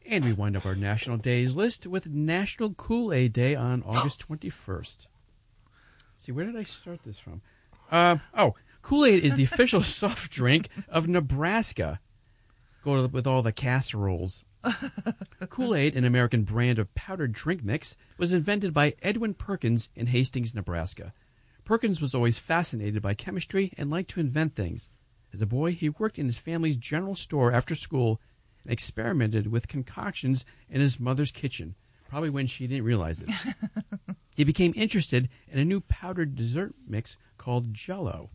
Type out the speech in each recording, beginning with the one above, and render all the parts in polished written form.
And we wind up our National Days list with National Kool-Aid Day on August 21st. See, where did I start this from? Kool-Aid is the official soft drink of Nebraska. Go with all the casseroles. Kool-Aid, an American brand of powdered drink mix, was invented by Edwin Perkins in Hastings, Nebraska. Perkins was always fascinated by chemistry and liked to invent things. As a boy, he worked in his family's general store after school and experimented with concoctions in his mother's kitchen, probably when she didn't realize it. He became interested in a new powdered dessert mix called Jell-O.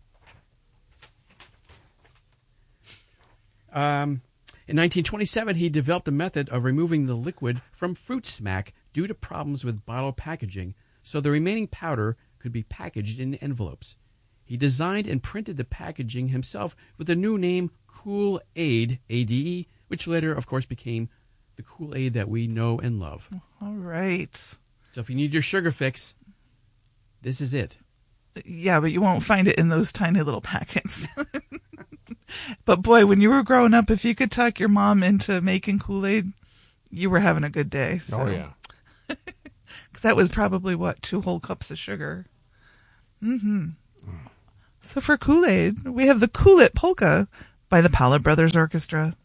In 1927, he developed a method of removing the liquid from fruit smack due to problems with bottle packaging, so the remaining powder could be packaged in envelopes. He designed and printed the packaging himself with the new name Kool-Aid, A-D-E, which later, of course, became the Kool-Aid that we know and love. All right. So if you need your sugar fix, this is it. Yeah, but you won't find it in those tiny little packets. But boy, when you were growing up, if you could talk your mom into making Kool-Aid, you were having a good day. So. Oh, yeah. Because that was probably, 2 whole cups of sugar. Mm-hmm. So for Kool-Aid, we have the Kool-It Polka by the Powell Brothers Orchestra.